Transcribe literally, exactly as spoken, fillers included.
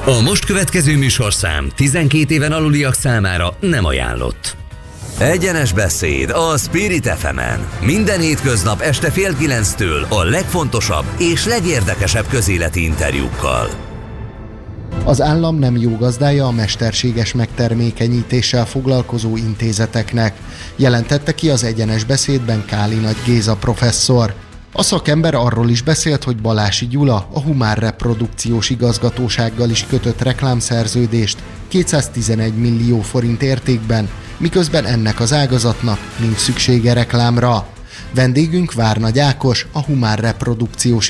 A most következő műsorszám tizenkét éven aluliak számára nem ajánlott. Egyenes beszéd a Spirit ef emen. Minden hétköznap este fél kilenctől a legfontosabb és legérdekesebb közéleti interjúkkal. Az állam nem jó gazdája a mesterséges megtermékenyítéssel foglalkozó intézeteknek, jelentette ki az Egyenes beszédben Káli Nagy Géza professzor. A szakember arról is beszélt, hogy Balási Gyula a Humán Reprodukciós Igazgatósággal is kötött reklámszerződést kétszáztizenegy millió forint értékben, miközben ennek az ágazatnak nincs szüksége reklámra. Vendégünk Várnagy Ákos, a Humán Reprodukciós